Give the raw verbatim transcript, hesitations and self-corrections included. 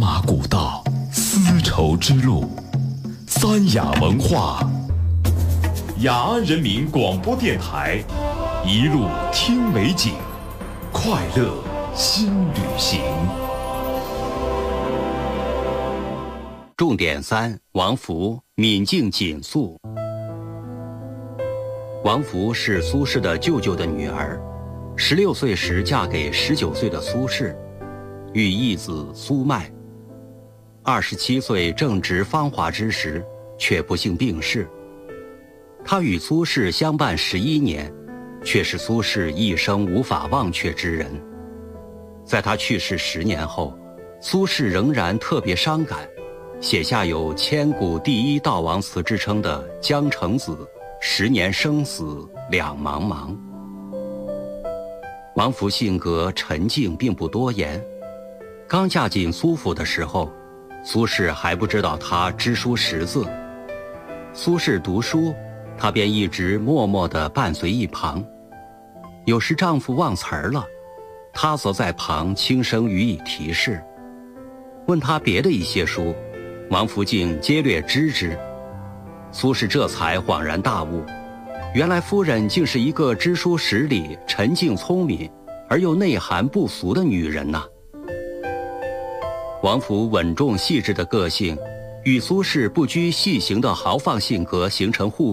马古道，丝绸之路，三雅文化，雅安人民广播电台，一路听美景，快乐新旅行。 重点三：王弗敏静谨肃。王弗是苏轼的舅舅的女儿，十六岁时嫁给十九岁的苏轼，育一子苏迈。二十七岁正值芳华之时，却不幸病逝。她与苏轼相伴十一年，却是苏轼一生无法忘却之人。在他去世十年后，苏轼仍然特别伤感，写下有千古第一悼亡词之称的《江城子》，十年生死两茫茫。王弗性格沉静，并不多言。刚嫁进苏府的时候，苏轼还不知道她知书识字。苏轼读书，她便一直默默地伴随一旁。有时丈夫忘词儿了，她则在旁轻声予以提示。问她别的一些书，王弗竟皆略知之。苏轼这才恍然大悟，原来夫人竟是一个知书识礼、沉静聪明而又内涵不俗的女人呐、啊。王弗稳重细致的个性，与苏轼不拘细行的豪放性格形成互补。